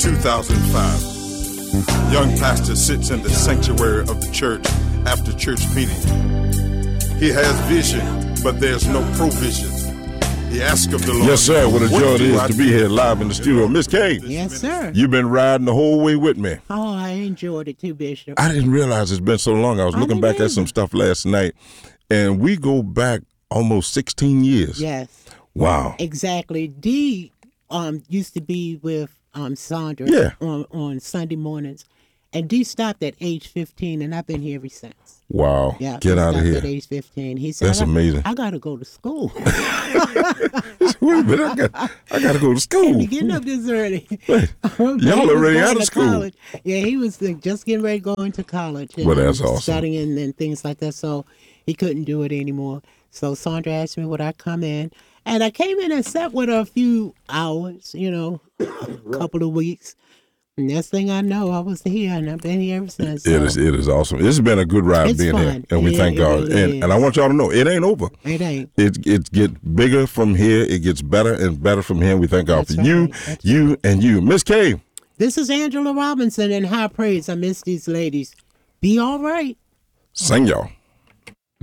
2005. Young pastor sits in the sanctuary of the church after church meeting. He has vision, but there's no provision. He asks of the Lord. Yes, sir. What a joy it is to be here live in the studio. Miss K. Yes, sir. You've been riding the whole way with me. Oh, I enjoyed it too, Bishop. I didn't realize it's been so long. I was looking back at some stuff last night, and we go back almost 16 years. Yes. Wow. Exactly. Dee used to be with Sandra on Sunday mornings, and Dee stopped at age 15, and I've been here ever since. Wow. Yeah, Get out of here. At age 15. He said, That's amazing. I got to go to school. Wait a minute. I got to go to school. You're getting up this early. Wait, y'all already out of school. College. Yeah, he was just getting ready to go into college. And, well, that's awesome. Studying and things like that, so he couldn't do it anymore. So Sandra asked me would I come in. And I came in and sat with her a few hours, a couple of weeks. Next thing I know, I was here, and I've been here ever since. So. It is awesome. It's been a good ride being fun. here, and we thank God. Really and I want y'all to know, it ain't over. It ain't. It gets bigger from here. It gets better and better from here. We thank God for you, and you. Miss K. This is Angela Robinson in High Praise. I miss these ladies. Be all right. Sing, y'all.